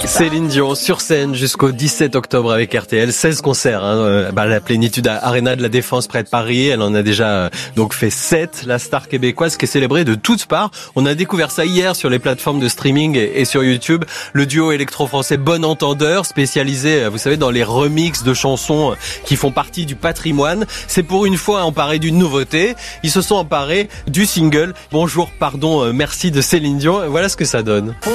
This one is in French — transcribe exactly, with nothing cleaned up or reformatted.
Céline Dion sur scène jusqu'au dix-sept octobre avec R T L, seize concerts, hein, euh, bah, la Plénitude Arena de la Défense près de Paris, elle en a déjà euh, donc fait sept, la star québécoise qui est célébrée de toutes parts. On a découvert ça hier sur les plateformes de streaming et, et sur YouTube, le duo électro-français Bon Entendeur, spécialisé, euh, vous savez, dans les remixes de chansons qui font partie du patrimoine. C'est pour une fois emparé d'une nouveauté, ils se sont emparés du single Bonjour, pardon, euh, merci de Céline Dion, voilà ce que ça donne.